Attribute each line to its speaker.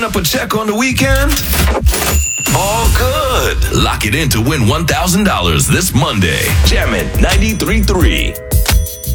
Speaker 1: line up a check on the weekend? All good. Lock it in to win $1,000 this Monday. Jammin' 93.3.